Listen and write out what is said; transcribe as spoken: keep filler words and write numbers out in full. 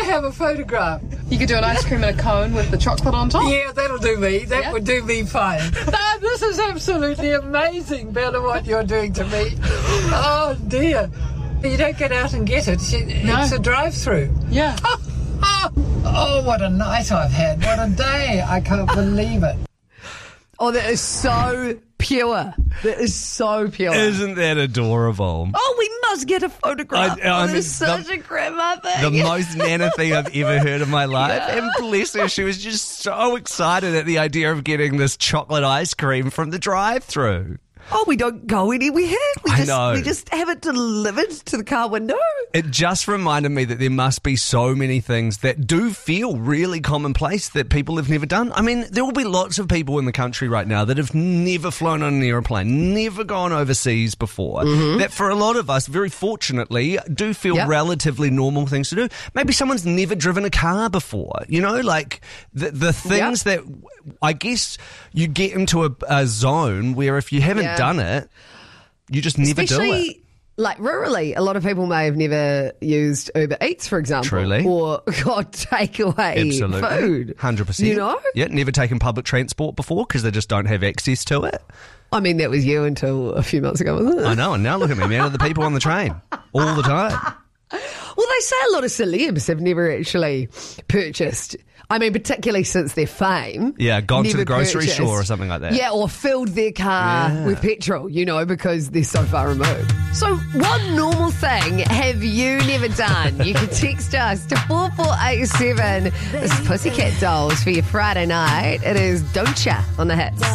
have a photograph? You could do an ice cream in a cone with the chocolate on top. Yeah, that'll do me. That Yeah. would do me fine. No, this is absolutely amazing, Bella, what you're doing to me. Oh, dear. You don't get out and get it. No. It's a drive-through. Yeah. Oh, what a night I've had. What a day. I can't believe it. Oh, that is so pure. That is so pure. Isn't that adorable? Oh, we must get a photograph. I- I oh, mean, that's such the- a grandma thing. The most Nana thing I've ever heard in my life. Yeah. And bless her, she was just so excited at the idea of getting this chocolate ice cream from the drive-thru. Oh, we don't go anywhere. We I just, know. We just have it delivered to the car window. It just reminded me that there must be so many things that do feel really commonplace that people have never done. I mean, there will be lots of people in the country right now that have never flown on an aeroplane, never gone overseas before, that for a lot of us, very fortunately, do feel Yep. relatively normal things to do. Maybe someone's never driven a car before, you know, like the, the things that I guess you get into a, a zone where if you haven't Yeah. done it, you just never do it. Especially, like, rurally, a lot of people may have never used Uber Eats, for example. Truly. Or got takeaway Absolutely. food. one hundred percent. You know? Yeah, never taken public transport before because they just don't have access to it. I mean, that was you until a few months ago, wasn't it? I know, and now look at me, man, the people on the train all the time. Well, they say a lot of celebs have never actually purchased. I mean, particularly since their fame. Yeah, gone to never the grocery purchased. store or something like that. Yeah, or filled their car Yeah. with petrol, you know, because they're so far removed. So what normal thing have you never done? You can text us to four four eight seven. This is Pussycat Dolls for your Friday night. It is Don't Ya on the Hits.